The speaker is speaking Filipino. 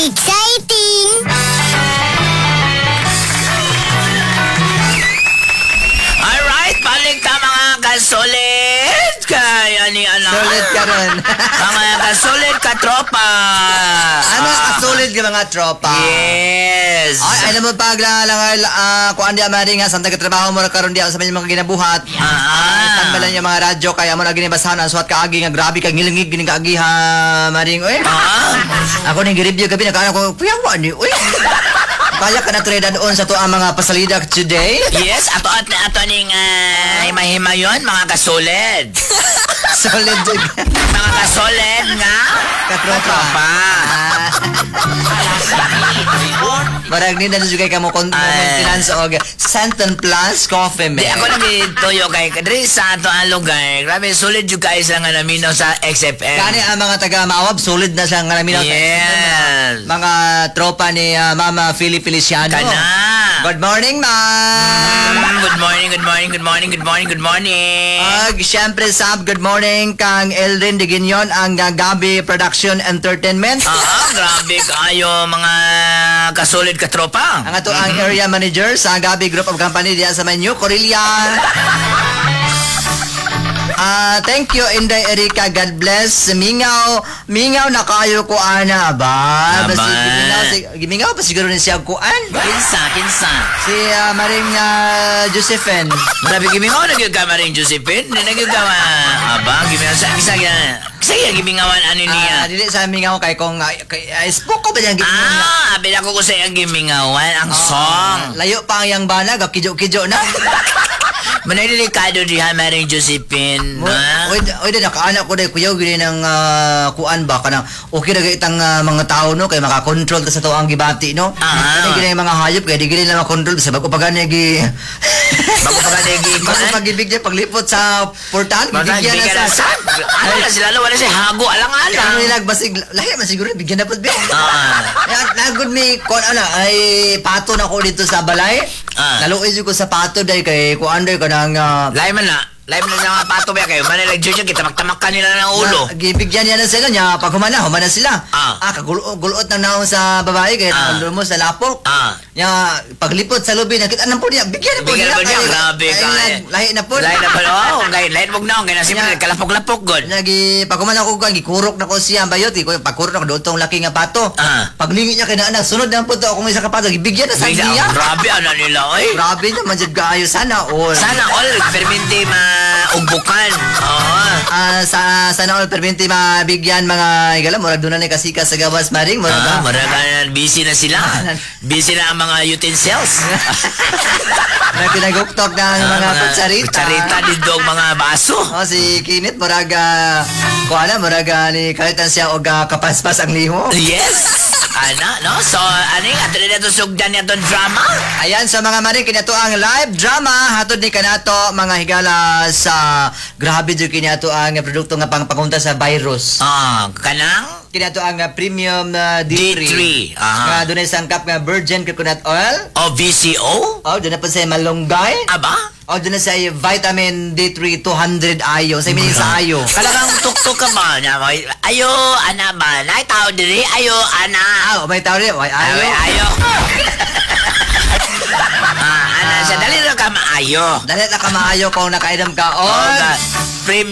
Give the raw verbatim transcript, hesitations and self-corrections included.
Exciting! Alright, balik ka mga kasolid. Kaya ni anak. Solid ka ron. Mga kasolid ka tropa. Ano kasolid ka mga tropa? Yes. Ay, alam mo pag lang uh, kung andi amari nga samtang katrabaho mo karon diya sa mga ginabuhat. Ah. Tambalan yung mga radyo kaya mo na ginibasahan ang suwat kaagi nga grabe kag ngilingig gining kaagi ha maring oy. Ah. Ako ning review gabi nakana ko kuyawa ni oy. Kaya ka na trade doon sa to ang mga pasalida today? Yes, ato at ato ning uh, himay-himay yun, mga kasolid. Solid jud. Mga kasolid nga. Katropa. Ah. Marag ni na juga kamo kon maintenance og Santon Plus Coffee Di man. ako nagituyo kay Kadri sa ato ang lugar. Grabe, solid yung guys lang nga naminaw sa X F M. Kani ang mga taga Mawab solid na siya nga namin Yes. mga tropa ni uh, Mama Philip Feliciano. Kana. Good morning, ma'am. Mm, Good morning, good morning, good morning, good morning, good morning. Ag syempre sab good morning kang Elrin Diginyon ang uh, Gabi Production Entertainment. Ah, grabe kayo mga kasolid katropa. Ang ato ang area manager sa Gabi Group of Company diya sa Manyo, Corelia. Ah, thank you Inday Erika, God bless. Mingaw, mingaw na kayo ko ana ba? Aba. Basi gimingaw, si, gimingaw pa siguro ni siya kuan. Kinsa, kinsa. Si uh, Maring uh, Josephine. Grabe, gimingaw na gyud ka maring Josephine. Hindi na gyud ka ma- aba, gimingaw sa kisa kaya. Kisa kaya gimingawan ano niya. Ah, dili sa mingaw kay kong uh, kay uh, spoke ko ba diyan gimingaw? Ah, abin ako ko sa iyang gimingawan ang song. Layo pa ang yang bana, gapkijo-kijo na. Manay-delikado diha maring Josephine. Ha? Oy, oy na nakaanak ko dai kuyaw gini ng uh, kuan ba kanang okay ra itang uh, mga tao no kay makakontrol ta sa to ang gibati no. Ah. Kani gini mga hayop kay di gini na makontrol sa bago pagani gi Bago pa ka gi bago pagibig niya paglipot sa portal Baka bigyan bigyan na na sa sa... Ano na sila? Wala siya hago. ano Alang-alang. nilag basig lahi man siguro bigyan na pud be. Ah. Yan nagud mi kon ano ay pato na ko dito sa balay. Ah. Naluoy ko sa pato dai kay kuan dai kanang uh, Lain man na. Lain man na sa mga pato ba kayo. Manay nag-judge kita. Magtamak nila ng ulo. Na, gibigyan niya na sila niya. Pag humana, humana sila. Ah. Ah, kagulot ng naong sa babae. Kaya Ah. ah. mo sa lapok. Ah. Niya, paglipot sa lubi, nakita na po niya. Bigyan na po Bigyan niya. na po niya. Kaya- Grabe kaya ka, lang, eh. Lahi na po. Lain na pa. Oo. Lain. Lain mo na. Kaya simple. Yeah. Kalapok-lapok god. Nagi, pag humana ko, gikurok na ko siya. Bayot, eh. Pag kurok na ko, doon tong laki nga pato. Ah. Paglingi niya kaya na, sunod na po to. Kung isa ka pato, gibigyan na sa Bigla, niya. grabe ano nila. Oy. Grabe naman, dyan kaayo. Sana all. Sana all. Perminti maugbukan. Oo. Ah, sa sana all perminti mabigyan mga igala murag doon na ni kasika sa gawas maring murag Ah, ah, maraga busy na sila. Busy na ang mga utensils. na pinaguktok ng Ah, mga kutsarita. Kutsarita dito ang mga baso. Oh, si Kinit muraga kuana muraga ni kalitan siya og ah, kapaspas ang liho. Yes. Ana, no? So, ano yung ato na ito sugdan niya itong drama? Ayan sa mga maring kinato ang live drama hatod ni kanato mga higala sa grabe jud kinato ang produkto nga pangpagunta sa virus. Ah, kanang? Kinato ang ah, premium na D three. D three, aha. Nga dunay sangkap nga virgin coconut oil. O V C O? Oh, doon na pa sa malunggay. Aba? O doon na sa vitamin D three two hundred ayo. Sa meaning sa ayo. Talagang tuktok ka ba? Na, may- ayo, ana ba? Nay tao diri, ayo, ana. Ah, may tao rin. Ay, ayo. Ayo, ayo. Ah, ana, siya dali na ka maayo. Dali na ka maayo kung nakainom ka. Oh, On. the premium